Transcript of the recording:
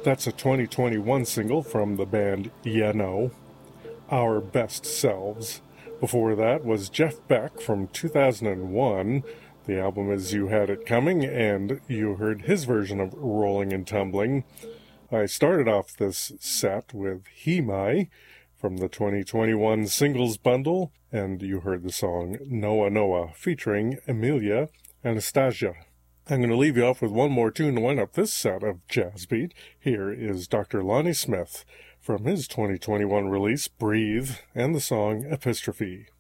That's a 2021 single from the band Yeah No, Our Best Selves. Before that was Jeff Beck from 2001. The album is You Had It Coming, and you heard his version of Rolling and Tumbling. I started off this set with He My from the 2021 singles bundle, and you heard the song Noah Noah featuring Emilia Anastasia. I'm going to leave you off with one more tune to wind up this set of Jazz Beat. Here is Dr. Lonnie Smith from his 2021 release, Breathe, and the song Epistrophe.